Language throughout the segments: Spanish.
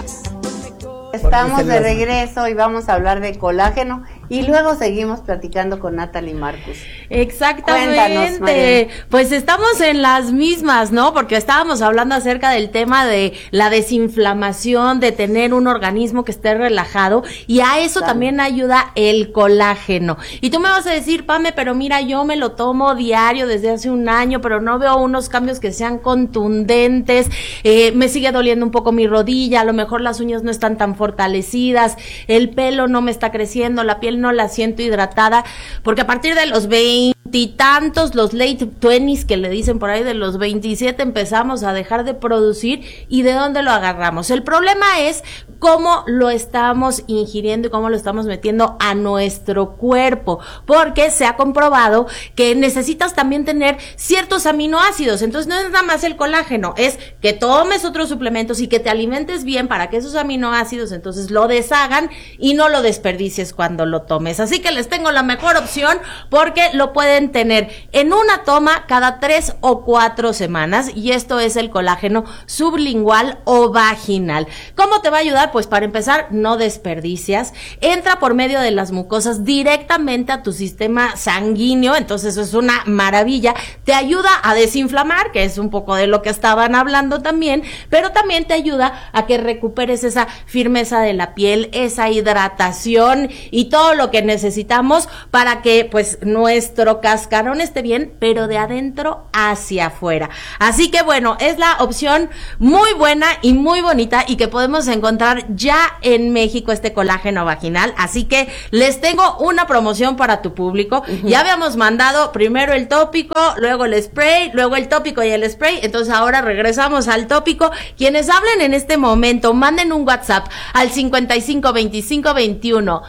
Estamos de regreso y vamos a hablar de colágeno y luego seguimos platicando con Natalie Marcus. Exactamente. Cuéntanos, pues estamos en las mismas, ¿no? Porque estábamos hablando acerca del tema de la desinflamación, de tener un organismo que esté relajado, y a eso también ayuda el colágeno. Y tú me vas a decir, Pame, pero mira, yo me lo tomo diario desde hace un año, pero no veo unos cambios que sean contundentes, me sigue doliendo un poco mi rodilla, a lo mejor las uñas no están tan fortalecidas, el pelo no me está creciendo, la piel no la siento hidratada, porque a partir de los 20 y tantos, los late 20s que le dicen por ahí, de los 27 empezamos a dejar de producir. ¿Y de dónde lo agarramos? El problema es cómo lo estamos ingiriendo y cómo lo estamos metiendo a nuestro cuerpo, porque se ha comprobado que necesitas también tener ciertos aminoácidos. Entonces no es nada más el colágeno, es que tomes otros suplementos y que te alimentes bien para que esos aminoácidos entonces lo deshagan y no lo desperdicies cuando lo tomes. Así que les tengo la mejor opción, porque lo pueden tener en una toma cada 3 o 4 semanas, y esto es el colágeno sublingual o vaginal. ¿Cómo te va a ayudar? Pues para empezar, no desperdicias, entra por medio de las mucosas directamente a tu sistema sanguíneo, entonces eso es una maravilla, te ayuda a desinflamar, que es un poco de lo que estaban hablando también, pero también te ayuda a que recuperes esa firmeza de la piel, esa hidratación y todo lo que necesitamos para que pues nuestro cascarón esté bien, pero de adentro hacia afuera. Así que bueno, es la opción muy buena y muy bonita, y que podemos encontrar ya en México, este colágeno vaginal. Así que les tengo una promoción para tu público. Ya habíamos mandado primero el tópico, luego el spray, luego el tópico y el spray, entonces ahora regresamos al tópico. Quienes hablen en este momento, manden un WhatsApp al 55 25 21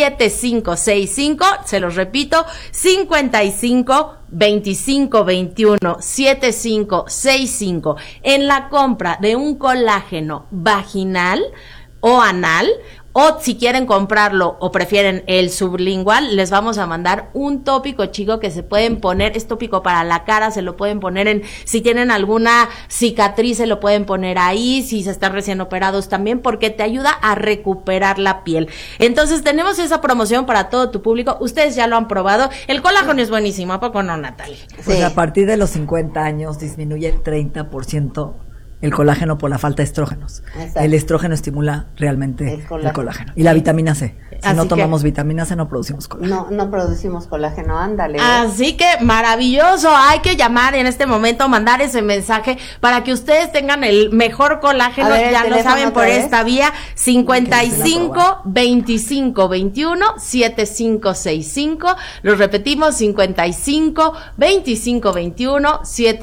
7565, se los repito, 55 25 21 7565. En la compra de un colágeno vaginal o anal, o si quieren comprarlo o prefieren el sublingual, les vamos a mandar un tópico chico que se pueden poner, es tópico para la cara, se lo pueden poner en, si tienen alguna cicatriz se lo pueden poner ahí, si se están recién operados también, porque te ayuda a recuperar la piel. Entonces tenemos esa promoción para todo tu público, ustedes ya lo han probado, el colágeno es buenísimo, ¿a poco no, Natalie? Pues a partir de los 50 años disminuye el 30% el colágeno por la falta de estrógenos. Exacto. El estrógeno estimula realmente el colágeno. Y la vitamina C. Si no tomamos vitamina C, no producimos colágeno. No producimos colágeno, ándale. Así que maravilloso, hay que llamar en este momento, mandar ese mensaje para que ustedes tengan el mejor colágeno. Ver, ya lo saben, por esta vía, 55 25 21 7565. Los repetimos, 55 25 21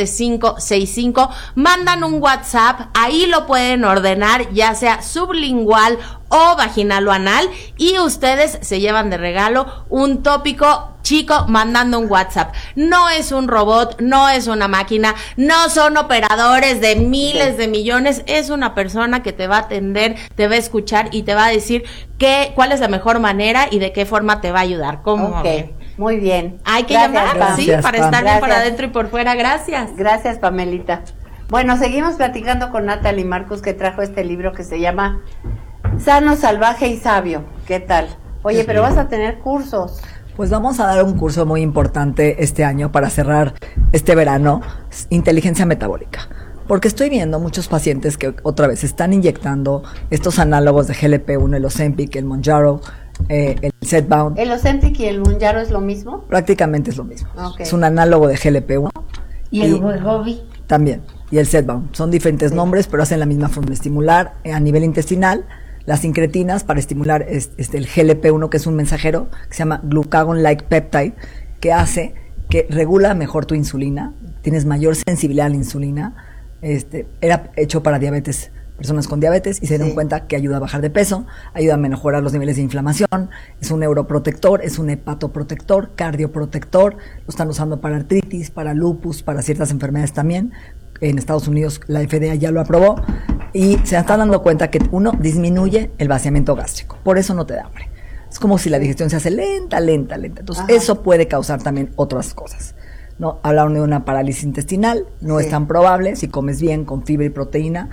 7565. Mandan un WhatsApp, ahí lo pueden ordenar, ya sea sublingual o vaginal o anal, y ustedes se llevan de regalo un tópico chico mandando un WhatsApp. No es un robot, no es una máquina, no son operadores de miles de millones, es una persona que te va a atender, te va a escuchar y te va a decir cuál es la mejor manera y de qué forma te va a ayudar. ¿Cómo? Okay. Muy bien. Hay que llamar, sí, para estar bien para adentro y por fuera. Gracias. Gracias, Pamelita. Bueno, seguimos platicando con Natalie Marcus, que trajo este libro que se llama Sano, Salvaje y Sabio. ¿Qué tal? Oye, pero vas a tener cursos. Pues vamos a dar un curso muy importante este año para cerrar este verano, inteligencia metabólica. Porque estoy viendo muchos pacientes que otra vez están inyectando estos análogos de GLP-1, el Ozempic, el Mounjaro, el Zepbound. ¿El Ozempic y el Mounjaro es lo mismo? Prácticamente es lo mismo. Okay. Es un análogo de GLP-1. ¿Y el Wegovy? También. Y el Zepbound. Son diferentes nombres, pero hacen la misma función, estimular a nivel intestinal las incretinas para estimular el GLP-1, que es un mensajero que se llama glucagon-like peptide, que hace que regula mejor tu insulina, tienes mayor sensibilidad a la insulina. Era hecho para diabetes, personas con diabetes, y se dieron cuenta que ayuda a bajar de peso, ayuda a mejorar los niveles de inflamación, es un neuroprotector, es un hepatoprotector, cardioprotector, lo están usando para artritis, para lupus, para ciertas enfermedades también. En Estados Unidos la FDA ya lo aprobó, y se están dando cuenta que uno disminuye el vaciamiento gástrico, por eso no te da hambre. Es como si la digestión se hace lenta. Entonces eso puede causar también otras cosas, ¿no? Hablaron de una parálisis intestinal, no es tan probable si comes bien con fibra y proteína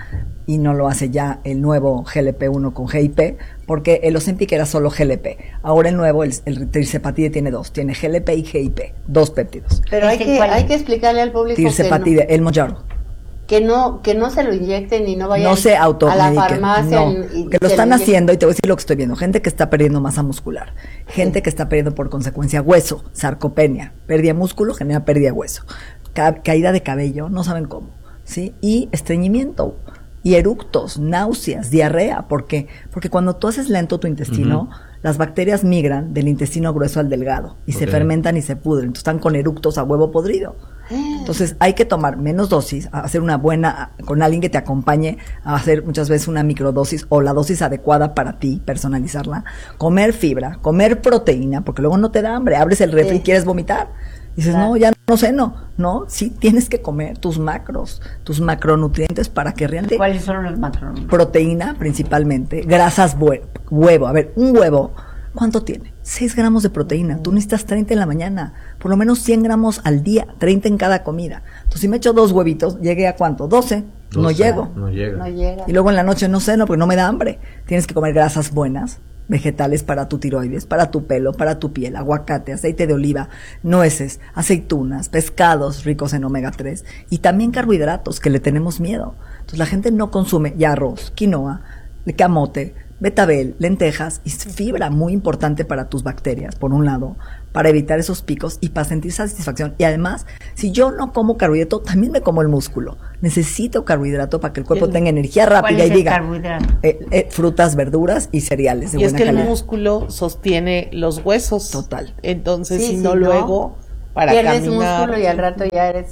y no lo hace ya el nuevo GLP-1 con GIP, porque el Ozempic era solo GLP. Ahora el nuevo, el tirzepatide tiene dos, tiene GLP y GIP, 2 péptidos. Pero hay que explicarle al público Tirzepatide, el Mounjaro. Que no se lo inyecten y no vayan se a la farmacia. Que lo están haciendo, y te voy a decir lo que estoy viendo. Gente que está perdiendo masa muscular, gente que está perdiendo por consecuencia hueso, sarcopenia, pérdida de músculo genera pérdida de hueso, caída de cabello, no saben cómo, ¿sí? Y estreñimiento, y eructos, náuseas, diarrea. ¿Por qué? Porque cuando tú haces lento tu intestino, las bacterias migran del intestino grueso al delgado y se fermentan y se pudren. Entonces están con eructos a huevo podrido. Entonces hay que tomar menos dosis, hacer una buena, con alguien que te acompañe a hacer muchas veces una microdosis o la dosis adecuada para ti, personalizarla, comer fibra, comer proteína, porque luego no te da hambre, abres el refri y quieres vomitar. Dices, no, ya no ceno. No, sí tienes que comer tus macros, tus macronutrientes para que realmente... ¿Cuáles son los macronutrientes? Proteína principalmente, grasas, huevo. A ver, un huevo, ¿cuánto tiene? 6 gramos de proteína. Tú necesitas 30 en la mañana, por lo menos 100 gramos al día, 30 en cada comida. Entonces, si me echo 2 huevitos, ¿llegué a cuánto? 12. No llego. No llega. Y luego en la noche no ceno porque no me da hambre. Tienes que comer grasas buenas, vegetales para tu tiroides, para tu pelo, para tu piel, aguacate, aceite de oliva, nueces, aceitunas, pescados ricos en omega 3 y también carbohidratos que le tenemos miedo. Entonces la gente no consume ya arroz, quinoa, camote, betabel, lentejas y fibra muy importante para tus bacterias, por un lado, para evitar esos picos y para sentir satisfacción. Y además, si yo no como carbohidrato, también me como el músculo. Necesito carbohidrato para que el cuerpo tenga energía rápida y diga frutas, verduras y cereales de buena calidad. Y es que el músculo sostiene los huesos. Total. Entonces, luego, para pierdes caminar... músculo y al rato ya eres...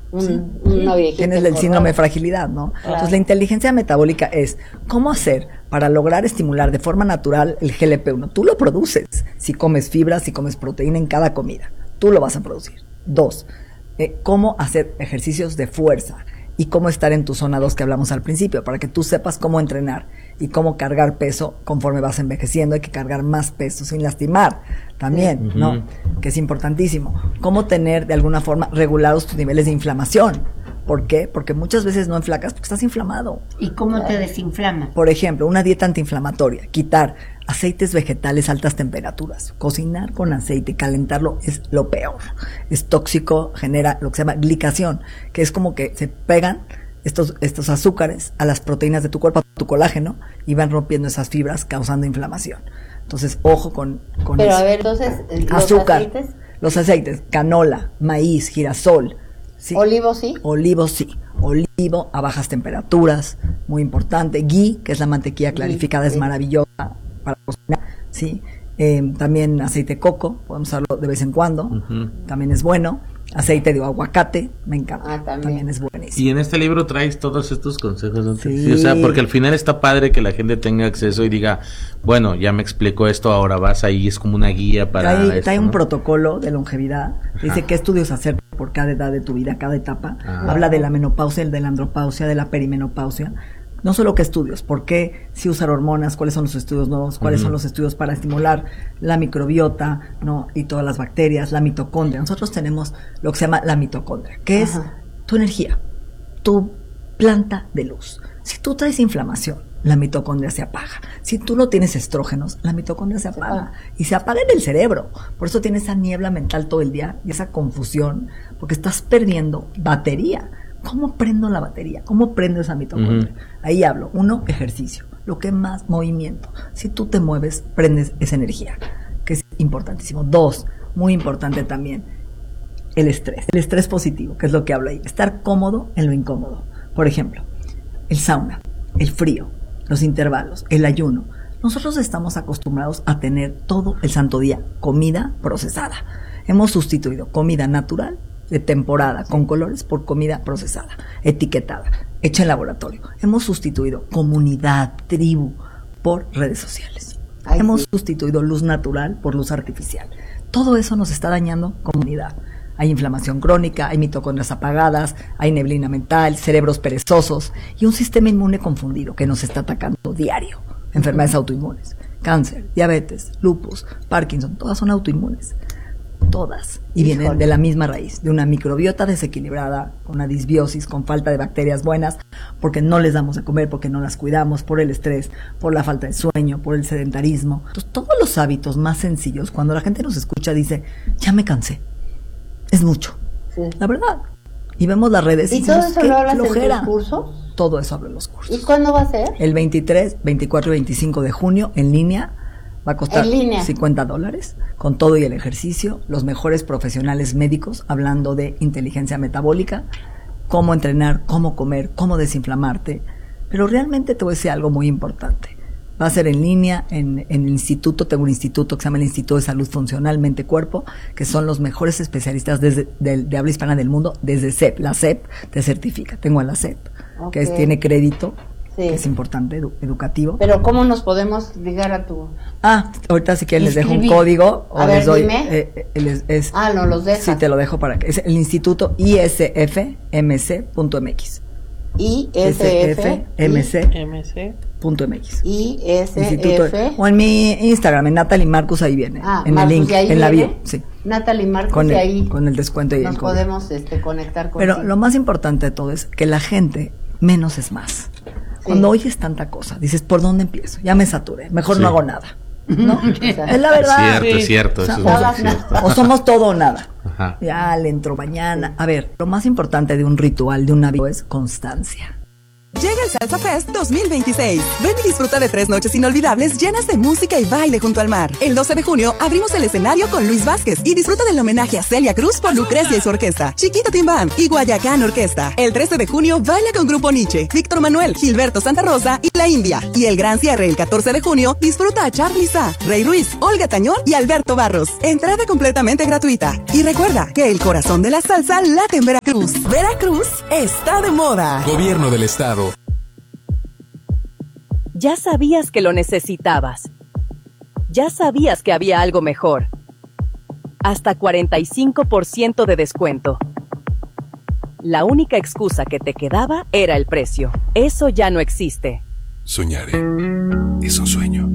una viejita. Tienes el síndrome de fragilidad, ¿no? Claro. Entonces la inteligencia metabólica es cómo hacer para lograr estimular de forma natural el GLP-1. Tú lo produces si comes fibra, si comes proteína en cada comida. Tú lo vas a producir. 2, cómo hacer ejercicios de fuerza y cómo estar en tu zona 2 que hablamos al principio, para que tú sepas cómo entrenar y cómo cargar peso conforme vas envejeciendo. Hay que cargar más peso sin lastimar también, ¿no? Que es importantísimo. Cómo tener de alguna forma regulados tus niveles de inflamación. ¿Por qué? Porque muchas veces no enflacas porque estás inflamado. ¿Y cómo te desinflamas? Por ejemplo, una dieta antiinflamatoria, quitar aceites vegetales a altas temperaturas, cocinar con aceite, calentarlo es lo peor. Es tóxico, genera lo que se llama glicación, que es como que se pegan estos azúcares a las proteínas de tu cuerpo, a tu colágeno, y van rompiendo esas fibras causando inflamación. Entonces, ojo con Pero eso. A ver, entonces, azúcar, los aceites, canola, maíz, girasol. Sí. ¿Olivo sí? Olivo sí. Olivo a bajas temperaturas, muy importante. Ghee, que es la mantequilla clarificada, es maravillosa para cocinar, sí. También aceite de coco, podemos usarlo de vez en cuando, también es bueno. Aceite de aguacate, me encanta, también es buenísimo. Y en este libro traes todos estos consejos, ¿no? Sí. O sea, porque al final está padre que la gente tenga acceso y diga, bueno, ya me explicó esto, ahora vas ahí, es como una guía para trae esto, un ¿no? protocolo de longevidad, dice qué estudios hacer por cada edad de tu vida, cada etapa. Habla de la menopausia, de la andropausia, de la perimenopausia. No solo qué estudios, por qué si usar hormonas, cuáles son los estudios nuevos, cuáles son los estudios para estimular la microbiota, ¿no? Y todas las bacterias, la mitocondria. Nosotros tenemos lo que se llama la mitocondria, que es tu energía, tu planta de luz. Si tú traes inflamación, la mitocondria se apaga. Si tú no tienes estrógenos, la mitocondria se apaga. Y se apaga en el cerebro. Por eso tienes esa niebla mental todo el día y esa confusión, porque estás perdiendo batería. ¿Cómo prendo la batería? ¿Cómo prendo esa mitocondria? Ahí hablo. 1, ejercicio. Lo que más, movimiento. Si tú te mueves, prendes esa energía, que es importantísimo. 2, muy importante también, el estrés. El estrés positivo, que es lo que hablo ahí. Estar cómodo en lo incómodo. Por ejemplo, el sauna, el frío, los intervalos, el ayuno. Nosotros estamos acostumbrados a tener todo el santo día comida procesada. Hemos sustituido comida natural de temporada, con colores, por comida procesada, etiquetada, hecha en laboratorio. Hemos sustituido comunidad, tribu, por redes sociales. Hemos sustituido luz natural por luz artificial. Todo eso nos está dañando comunidad. Hay inflamación crónica, hay mitocondrias apagadas, hay neblina mental, cerebros perezosos y un sistema inmune confundido que nos está atacando diario. Enfermedades autoinmunes, cáncer, diabetes, lupus, Parkinson, todas son autoinmunes. todas. Y vienen de la misma raíz, de una microbiota desequilibrada, con una disbiosis, con falta de bacterias buenas, porque no les damos de comer, porque no las cuidamos, por el estrés, por la falta de sueño, por el sedentarismo. Entonces, todos los hábitos más sencillos, cuando la gente nos escucha, dice, ya me cansé. Es mucho. Sí. La verdad. Y vemos las redes y todo eso lo hablas en tus cursos. Todo eso hablo en los cursos. ¿Y cuándo va a ser? El 23, 24 y 25 de junio en línea. Va a costar $50 con todo y el ejercicio, los mejores profesionales médicos hablando de inteligencia metabólica, cómo entrenar, cómo comer, cómo desinflamarte. Pero realmente te voy a decir algo muy importante. Va a ser en línea, en el instituto, tengo un instituto que se llama el Instituto de Salud Funcional Mente Cuerpo, que son los mejores especialistas de habla hispana del mundo, desde CEP. La CEP te certifica, tengo a la CEP, que tiene crédito. Sí. Que es importante, educativo. Pero ¿cómo nos podemos ligar a tu...? Ahorita si quieren les dejo un código. O les doy, no, los dejas. Sí, te lo dejo para que... Es el instituto isfmc.mx. isfmc.mx. O en mi Instagram, en Natalie Marcus, ahí viene. En el link, en la bio. Sí. Natalie Marcus, con y ahí con el descuento y nos el código. Podemos conectar con Pero lo más importante de todo es que la gente, menos es más. Cuando oyes tanta cosa, dices, ¿por dónde empiezo? Ya me saturé, mejor no hago nada. ¿No? Es la verdad. Es cierto. O somos todo o nada. Ajá. Ya le entro mañana. A ver, lo más importante de un ritual, de un hábito, es constancia. Llega el Salsa Fest 2026. Ven y disfruta de 3 noches inolvidables llenas de música y baile junto al mar. El 12 de junio abrimos el escenario con Luis Vázquez y disfruta del homenaje a Celia Cruz por Lucrecia y su orquesta, Chiquita Tim Band y Guayacán Orquesta. El 13 de junio baila con Grupo Nietzsche, Víctor Manuel, Gilberto Santa Rosa y La India. Y el gran cierre el 14 de junio disfruta a Charly Sa, Rey Ruiz, Olga Tañón y Alberto Barros. Entrada completamente gratuita. Y recuerda que el corazón de la salsa late en Veracruz. Veracruz está de moda. Gobierno del Estado. Ya sabías que lo necesitabas. Ya sabías que había algo mejor. Hasta 45% de descuento. La única excusa que te quedaba era el precio. Eso ya no existe. Soñaré. Es un sueño.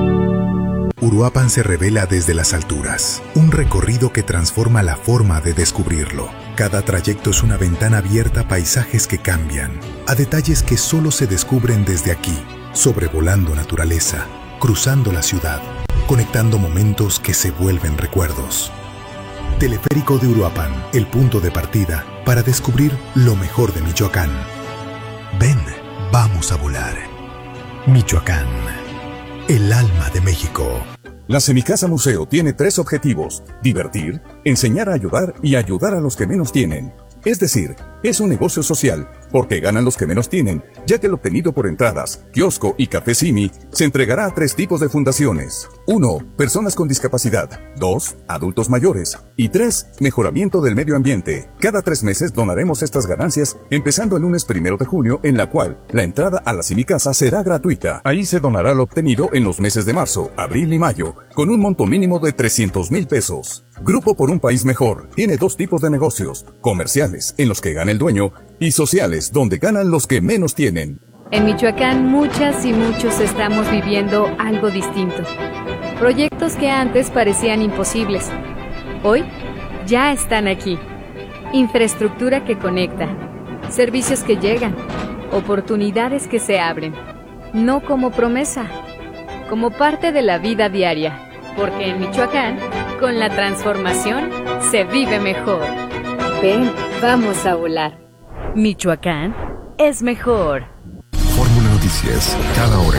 Uruapan se revela desde las alturas. Un recorrido que transforma la forma de descubrirlo. Cada trayecto es una ventana abierta a paisajes que cambian, a detalles que solo se descubren desde aquí. Sobrevolando naturaleza, cruzando la ciudad, conectando momentos que se vuelven recuerdos. Teleférico de Uruapan, el punto de partida para descubrir lo mejor de Michoacán. Ven, vamos a volar. Michoacán, el alma de México. La Semicasa Museo tiene 3 objetivos: divertir, enseñar a ayudar y ayudar a los que menos tienen. Es decir, es un negocio social, porque ganan los que menos tienen, ya que lo obtenido por entradas, kiosco y café Simi se entregará a 3 tipos de fundaciones. 1. Personas con discapacidad. 2. Adultos mayores. Y 3. Mejoramiento del medio ambiente. Cada 3 meses donaremos estas ganancias, empezando el lunes 1 de junio, en la cual la entrada a la Semicasa será gratuita. Ahí se donará lo obtenido en los meses de marzo, abril y mayo, con un monto mínimo de 300,000 pesos. Grupo por un País Mejor tiene 2 tipos de negocios: comerciales, en los que gana el dueño, y sociales, donde ganan los que menos tienen. En Michoacán, muchas y muchos estamos viviendo algo distinto. Proyectos que antes parecían imposibles, hoy ya están aquí. Infraestructura que conecta, servicios que llegan, oportunidades que se abren. No como promesa, como parte de la vida diaria. Porque en Michoacán, con la transformación, se vive mejor. Ven, vamos a volar. Michoacán es mejor. Fórmula Noticias, cada hora.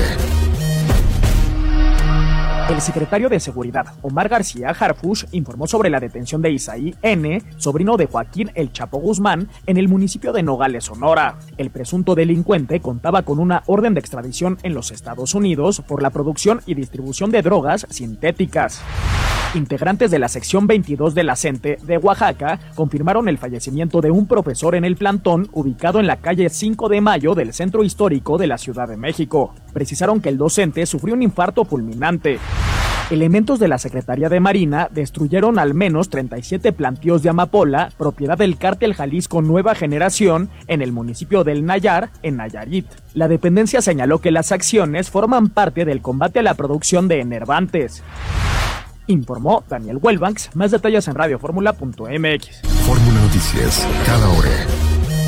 El secretario de Seguridad, Omar García Harfuch, informó sobre la detención de Isaí N., sobrino de Joaquín El Chapo Guzmán, en el municipio de Nogales, Sonora. El presunto delincuente contaba con una orden de extradición en los Estados Unidos por la producción y distribución de drogas sintéticas. Integrantes de la sección 22 de la CENTE de Oaxaca confirmaron el fallecimiento de un profesor en el plantón ubicado en la calle 5 de Mayo del centro histórico de la Ciudad de México. Precisaron que el docente sufrió un infarto fulminante. Elementos de la Secretaría de Marina destruyeron al menos 37 plantíos de amapola, propiedad del cártel Jalisco Nueva Generación, en el municipio del Nayar, en Nayarit. La dependencia señaló que las acciones forman parte del combate a la producción de enervantes. Informó Daniel Welbanks. Más detalles en radioformula.mx. Fórmula Noticias, cada hora.